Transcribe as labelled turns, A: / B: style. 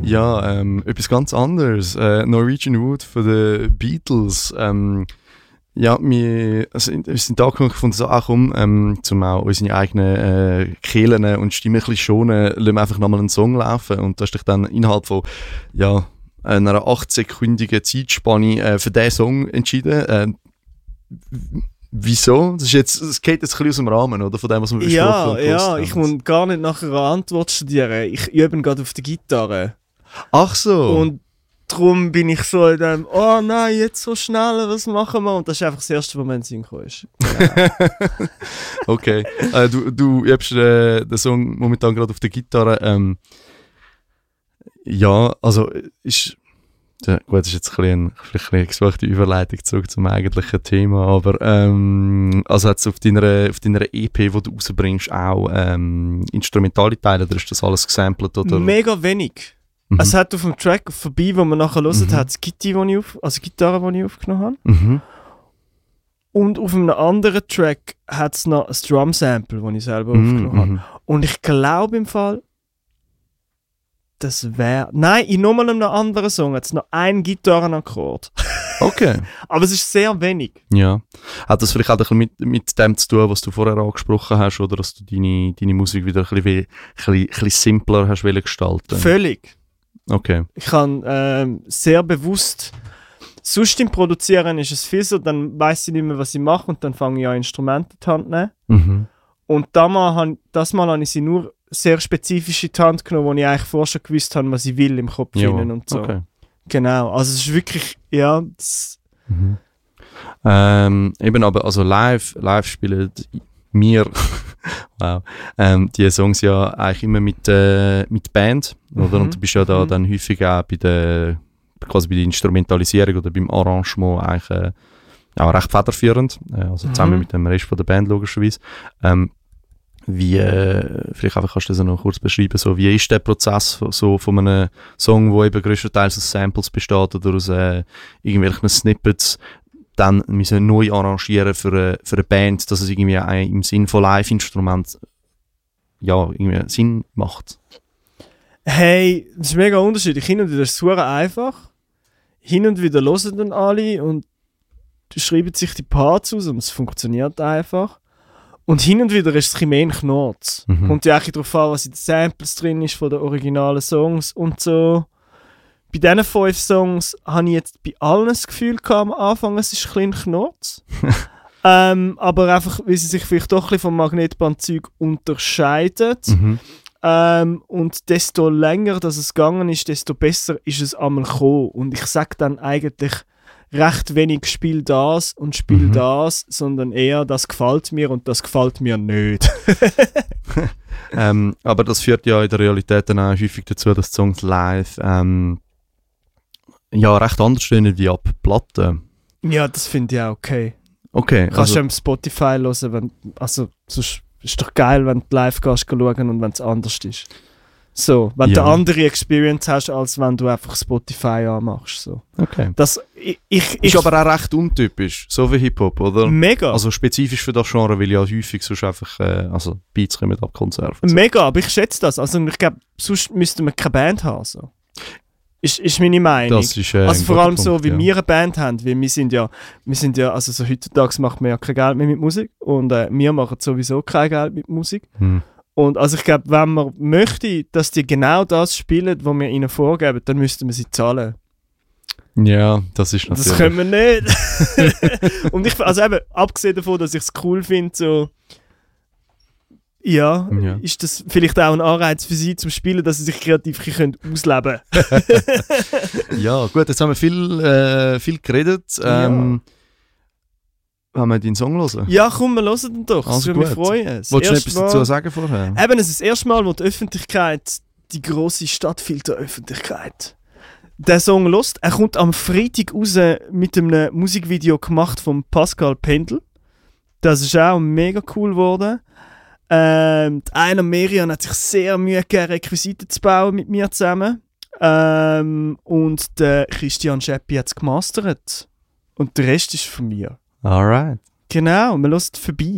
A: Ja, etwas ganz anderes. Norwegian Wood von den Beatles. Ja, wir sind da gefunden, so, um auch unsere eigenen Kehlen und Stimmen ein bisschen schonen, lassen wir einfach nochmal einen Song laufen. Und da hast dich dann innerhalb von, einer 8-sekündigen Zeitspanne für diesen Song entschieden. Wieso? Das geht jetzt ein bisschen aus dem Rahmen, oder? Von dem, was wir besprochen haben.
B: Ja, ich muss gar nicht nachher eine Antwort studieren. Ich übe gerade auf der Gitarre.
A: Ach so.
B: Und darum bin ich so in dem, oh nein, jetzt so schnell, was machen wir? Und das ist einfach das Erste, was mir in den Sinn gekommen ist. Ja.
A: Okay. Du übst den Song momentan gerade auf der Gitarre. Ja, also ist... Ja, gut, das ist jetzt ein bisschen gesuchte Überleitung zurück zum eigentlichen Thema, aber also hat's auf deiner EP, die du rausbringst, auch instrumentale Teile, oder ist das alles gesampelt? Oder?
B: Mega wenig.
A: Mhm.
B: Es hat auf dem Track vorbei, wo man nachher hören, hat es Gitarre, die ich aufgenommen habe.
A: Mhm.
B: Und auf einem anderen Track hat es noch ein Drum-Sample, das ich selber aufgenommen habe. Und ich glaube im Fall, das wäre... Nein, in nochmal einem anderen Song hat es noch einen Gitarrenakkord.
A: Okay.
B: Aber es ist sehr wenig.
A: Ja. Hat das vielleicht auch ein bisschen mit dem zu tun, was du vorher angesprochen hast, oder dass du deine Musik wieder ein bisschen simpler hast gestalten?
B: Völlig.
A: Okay.
B: Ich kann sehr bewusst... Sonst im Produzieren ist es viel so, dann weiss ich nicht mehr, was ich mache und dann fange ich an, Instrumente in die Hand zu nehmen.
A: Mhm.
B: Und das Mal habe ich sie nur sehr spezifisch in die Hand genommen, wo ich eigentlich vorher schon gewusst habe, was ich will im Kopf finden und so. Okay. Genau, also es ist wirklich, ja...
A: Eben aber, also live spielen wir wow, die Songs ja eigentlich immer mit Band, oder? Und du bist ja da dann häufig auch bei der Instrumentalisierung oder beim Arrangement eigentlich auch recht federführend, also zusammen mit dem Rest von der Band logischerweise. Vielleicht einfach kannst du das noch kurz beschreiben, so, wie ist der Prozess so von einem Song, der eben grösstenteils aus Samples besteht oder aus irgendwelchen Snippets, dann müssen neu arrangieren für eine Band, dass es irgendwie im Sinn von Live-Instrument irgendwie Sinn macht?
B: Hey, das ist mega unterschiedlich. Hin und wieder ist es super einfach. Hin und wieder hören dann alle und schreiben sich die Parts aus und es funktioniert einfach. Und hin und wieder ist es ein bisschen mehr ein Knurz. Kommt ja auch darauf an, was in den Samples drin ist von den originalen Songs und so. Bei diesen 5 Songs habe ich jetzt bei allen das Gefühl gehabt, am Anfang, es ist ein bisschen Knurz. Aber einfach, weil sie sich vielleicht doch ein bisschen vom Magnetbandzeug unterscheidet. Und desto länger dass es gegangen ist, desto besser ist es einmal gekommen. Und ich sage dann eigentlich recht wenig «Spiel das» und «Spiel das», sondern eher «Das gefällt mir» und «Das gefällt mir nicht».
A: Aber das führt ja in der Realität dann auch häufig dazu, dass die Songs live recht anders stehen wie ab Platten.
B: Ja, das finde ich auch okay.
A: Okay.
B: Kannst du am Spotify hören, sonst ist doch geil, wenn du live gehst schauen und wenn es anders ist. So, wenn du eine andere Experience hast, als wenn du einfach Spotify anmachst. So.
A: Okay.
B: Das
A: ist aber auch recht untypisch, so wie Hip-Hop, oder?
B: Mega.
A: Also spezifisch für das Genre, weil ja häufig sonst einfach Beats kommen ab Konserven.
B: Mega, aber ich schätze das. Also ich glaube, sonst müssten wir keine Band haben. So. Ist meine Meinung.
A: Das ist,
B: also vor allem so,
A: Punkt,
B: wie wir eine Band haben, weil wir sind ja, also so heutzutage macht man ja kein Geld mehr mit Musik und wir machen sowieso kein Geld mit Musik. Und also ich glaube, wenn man möchte, dass die genau das spielen, was wir ihnen vorgeben, dann müssten wir sie zahlen.
A: Ja, das ist natürlich...
B: Das können wir nicht. Und also eben, abgesehen davon, dass ich es cool finde, so... Ja, ist das vielleicht auch ein Anreiz für sie zum Spielen, dass sie sich kreativ ausleben können.
A: Ja, gut, jetzt haben wir viel geredet. Haben wir deinen Song hören?
B: Ja, komm, wir hören den doch.
A: Also
B: das würde mich freuen.
A: Wolltest du etwas dazu sagen vorher?
B: Eben, es ist das erste Mal, wo die Öffentlichkeit, die grosse Stadtfilter-Öffentlichkeit, den Song hört. Er kommt am Freitag raus mit einem Musikvideo gemacht von Pascal Pendel. Das ist auch mega cool geworden. Einer Merian hat sich sehr Mühe gegeben, Requisiten zu bauen mit mir zusammen. Und der Christian Scheppi hat es gemastert. Und der Rest ist von mir.
A: Alright.
B: Genau, man hört vorbei.